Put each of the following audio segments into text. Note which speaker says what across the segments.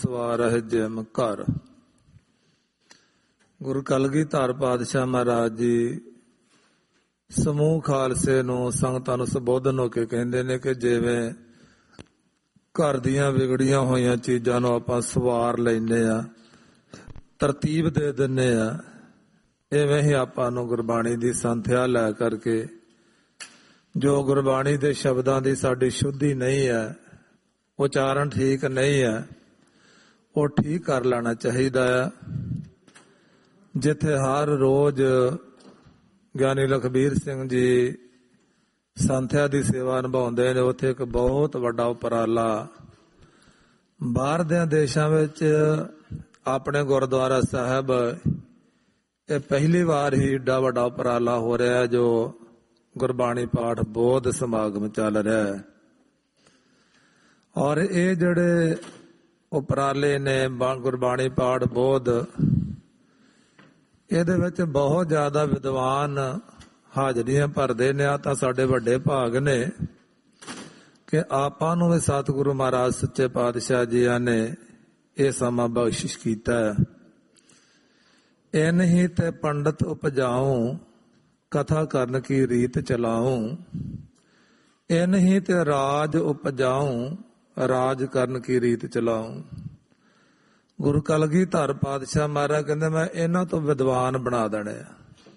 Speaker 1: ਸਵਾਰਹਿ gym ਘਰ। ਗੁਰੂ ਕਲਗੀਧਰ ਪਾਤਸ਼ਾਹ ਮਹਾਰਾਜ ਜੀ ਸਮੂਹ ਖਾਲਸੇ ਨੂੰ, ਸੰਗਤਾਂ ਨੂੰ ਸੰਬੋਧਨ ਹੋ ਕੇ ਕਹਿੰਦੇ ਨੇ ਕਿ ਜਿਵੇਂ ਘਰ ਦੀਆਂ ਵਿਗੜੀਆਂ ਹੋਈਆਂ ਚੀਜ਼ਾਂ ਨੂੰ ਆਪਾਂ ਸਵਾਰ ਲੈਂਦੇ ਆ, ਤਰਤੀਬ ਦੇ ਦਿੰਦੇ ਆ, ਇਵੇਂ ਹੀ ਆਪਾਂ ਨੂੰ ਗੁਰਬਾਣੀ ਦੀ ਸੰਥਿਆ ਲੈ ਕਰਕੇ ਜੋ ਗੁਰਬਾਣੀ ਦੇ ਸ਼ਬਦਾਂ ਦੀ ਸਾਡੀ ਸ਼ੁੱਧੀ ਨਹੀਂ ਹੈ, ਉਚਾਰਨ ਠੀਕ ਨਹੀਂ ਹੈ, ਉਹ ਠੀਕ ਕਰ ਲੈਣਾ ਚਾਹੀਦਾ ਆ। ਜਿੱਥੇ ਹਰ ਰੋਜ਼ ਗਿਆਨੀ ਲਖਬੀਰ ਸਿੰਘ ਜੀ ਸੰਥਿਆ ਦੀ ਸੇਵਾ ਨਿਭਾਉਂਦੇ ਨੇ, ਉੱਥੇ ਇੱਕ ਬਹੁਤ ਵੱਡਾ ਉਪਰਾਲਾ ਬਾਹਰ ਦੇ ਦੇਸ਼ਾਂ ਵਿੱਚ ਆਪਣੇ ਗੁਰਦੁਆਰਾ ਸਾਹਿਬ ਇਹ ਪਹਿਲੀ ਵਾਰ ਹੀ ਏਡਾ ਵੱਡਾ ਉਪਰਾਲਾ ਹੋ ਰਿਹਾ ਜੋ ਗੁਰਬਾਣੀ ਪਾਠ ਬੋਧ ਸਮਾਗਮ ਚੱਲ ਰਿਹਾ ਹੈ। ਔਰ ਇਹ ਜਿਹੜੇ ਉਪਰਾਲੇ ਨੇ ਗੁਰਬਾਣੀ ਪਾਠ ਬੋਧ, ਇਹਦੇ ਵਿੱਚ ਬਹੁਤ ਜ਼ਿਆਦਾ ਵਿਦਵਾਨ ਹਾਜ਼ਰੀਆਂ ਭਰਦੇ ਨੇ। ਆ ਤਾਂ ਸਾਡੇ ਵੱਡੇ ਭਾਗ ਨੇ ਕਿ ਆਪਾਂ ਨੂੰ ਵੀ ਸਤਿਗੁਰੂ ਮਹਾਰਾਜ ਸੱਚੇ ਪਾਤਸ਼ਾਹ ਜੀਆਂ ਨੇ ਇਹ ਸਮਾਂ ਬਖਸ਼ਿਸ਼ ਕੀਤਾ ਹੈ। ਇਨ ਹੀ ਤੇ ਪੰਡਤ ਉਪਜਾਊ, ਕਥਾ ਕਰਨ ਕੀ ਰੀਤ ਚਲਾਊ। ਇਨ ਹੀ ਤੇ ਰਾਜ ਉਪਜਾਊ, ਰਾਜ ਕਰਨ ਕੀ ਰੀਤ ਚਲਾਊ। ਗੁਰੂ ਕਲਗੀਧਰ ਪਾਤਸ਼ਾਹ ਮਹਾਰਾਜ ਕਹਿੰਦੇ ਮੈਂ ਇਹਨਾਂ ਤੋਂ ਵਿਦਵਾਨ ਬਣਾ ਦੇਣੇ ਆ,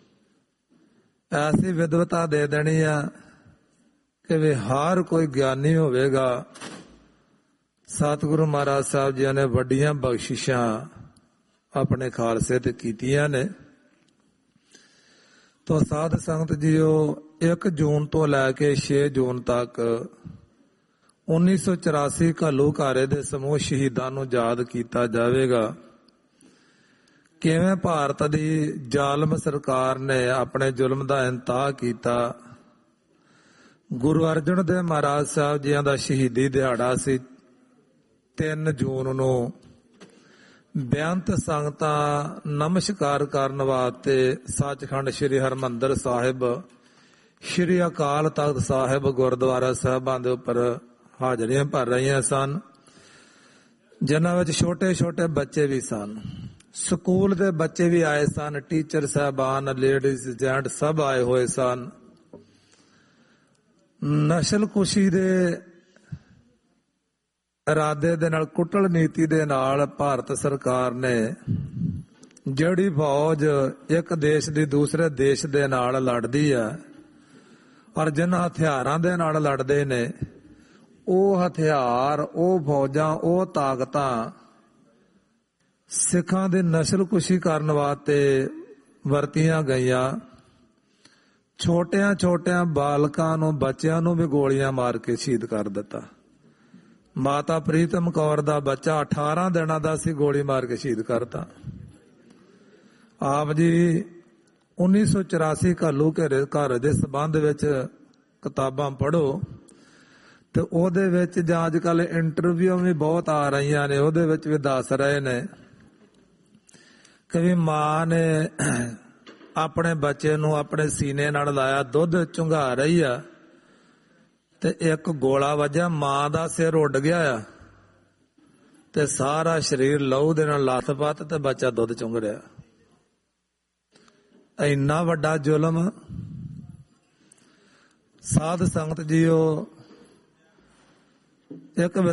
Speaker 1: ਐਸੀ ਵਿਦਵਤਾ ਦੇ ਦੇਣੀ ਆ ਕਿ ਵੀ ਹਰ ਕੋਈ ਗਿਆਨੀ ਹੋਵੇਗਾ। ਸਤਿਗੁਰੂ ਮਹਾਰਾਜ ਸਾਹਿਬ ਜੀ ਨੇ ਵੱਡੀਆਂ ਬਖਸ਼ਿਸ਼ਾਂ ਆਪਣੇ ਖਾਲਸੇ ਤੇ ਕੀਤੀਆਂ ਨੇ। ਤੋ ਸਾਧ ਸੰਗਤ ਜੀਓ, 1 ਜੂਨ ਤੋਂ ਲੈ ਕੇ 6 ਜੂਨ ਤੱਕ 1984 ਘੱਲੂਘਾਰੇ ਦੇ ਸਮੂਹ ਸ਼ਹੀਦਾਂ ਨੂੰ ਯਾਦ ਕੀਤਾ ਜਾਵੇਗਾ। ਕਿਵੇਂ ਭਾਰਤ ਦੀ ਜ਼ਾਲਮ ਸਰਕਾਰ ਨੇ ਆਪਣੇ ਜ਼ੁਲਮ ਦਾ ਇੰਤਹਾ ਕੀਤਾ। ਗੁਰੂ ਅਰਜਨ ਦੇਵ ਮਹਾਰਾਜ ਸਾਹਿਬ ਜੀਆਂ ਦਾ ਸ਼ਹੀਦੀ ਦਿਹਾੜਾ ਸੀ 3 ਜੂਨ ਨੂੰ। ਬੇਅੰਤ ਸੰਗਤਾਂ ਨਮਸਕਾਰ ਕਰਨ ਵਾਸਤੇ ਸੱਚਖੰਡ ਸ੍ਰੀ ਹਰਿਮੰਦਰ ਸਾਹਿਬ, ਸ੍ਰੀ ਅਕਾਲ ਤਖਤ ਸਾਹਿਬ ਗੁਰਦੁਆਰਾ ਸਾਹਿਬਾਂ ਦੇ ਉੱਪਰ ਹਾਜ਼ਰੀਆਂ ਭਰ ਰਹੀਆਂ ਸਨ, ਜਿਨ੍ਹਾਂ ਵਿੱਚ ਛੋਟੇ ਛੋਟੇ ਬੱਚੇ ਵੀ ਸਨ, ਸਕੂਲ ਦੇ ਬੱਚੇ ਵੀ ਆਏ ਸਨ, ਟੀਚਰ ਸਾਹਿਬਾਨ, ਲੇਡੀਜ਼ ਜੈਂਟ ਸਭ ਆਏ ਹੋਏ ਸਨ। ਨਸਲਕੁਸ਼ੀ ਦੇ ਇਰਾਦੇ ਦੇ ਨਾਲ, ਕੁੱਟਲ ਨੀਤੀ ਦੇ ਨਾਲ ਭਾਰਤ ਸਰਕਾਰ ਨੇ ਜਿਹੜੀ ਫੌਜ ਇੱਕ ਦੇਸ਼ ਦੀ ਦੂਸਰੇ ਦੇਸ਼ ਦੇ ਨਾਲ ਲੜਦੀ ਆ, ਔਰ ਜਿਨ੍ਹਾਂ ਹਥਿਆਰਾਂ ਦੇ ਨਾਲ ਲੜਦੇ ਨੇ, ਉਹ ਹਥਿਆਰ, ਉਹ ਫੌਜਾਂ, ਉਹ ਤਾਕਤਾਂ ਸਿੱਖਾਂ ਦੀ ਨਸਲਕੁਸ਼ੀ ਕਰਨ ਵਾਸਤੇ ਵਰਤੀਆਂ ਗਈਆਂ। ਛੋਟਿਆਂ ਛੋਟਿਆਂ ਬਾਲਕਾਂ ਨੂੰ, ਬੱਚਿਆਂ ਨੂੰ ਵੀ ਗੋਲੀਆਂ ਮਾਰ ਕੇ ਸ਼ਹੀਦ ਕਰ ਦਿੱਤਾ। ਮਾਤਾ ਪ੍ਰੀਤਮ ਕੌਰ ਦਾ ਬੱਚਾ 18 ਦਿਨਾਂ ਦਾ ਸੀ, ਗੋਲੀ ਮਾਰ ਕੇ ਸ਼ਹੀਦ ਕਰਤਾ। ਆਪ ਜੀ 1984 ਘੱਲੂਘਾਰੇ ਦੇ ਸੰਬੰਧ ਵਿੱਚ ਕਿਤਾਬਾਂ ਪੜ੍ਹੋ ਤੇ ਉਹਦੇ ਵਿੱਚ, ਜਾਂ ਅੱਜ ਕੱਲ ਇੰਟਰਵਿਊ ਵੀ ਬਹੁਤ ਆ ਰਹੀਆਂ ਨੇ, ਉਹਦੇ ਵਿੱਚ ਵੀ ਦੱਸ ਰਹੇ ਨੇ ਕਿ ਵੀ ਮਾਂ ਨੇ ਆਪਣੇ ਬੱਚੇ ਨੂੰ ਆਪਣੇ ਸੀਨੇ ਨਾਲ ਲਾਇਆ, ਦੁੱਧ ਚੁੰਘਾ ਰਹੀ ਆ ਤੇ ਇੱਕ ਗੋਲਾ ਵੱਜਿਆ, ਮਾਂ ਦਾ ਸਿਰ ਉੱਡ ਗਿਆ ਆ ਤੇ ਸਾਰਾ ਸਰੀਰ ਲਹੂ ਦੇ ਨਾਲ ਲੱਥ-ਪੱਥ ਤੇ ਬੱਚਾ ਦੁੱਧ ਚੁੰਘ ਰਿਹਾ। ਇੰਨਾ ਵੱਡਾ ਜ਼ੁਲਮ। ਸਾਧ ਸੰਗਤ ਜੀਓ, ਇੱਕ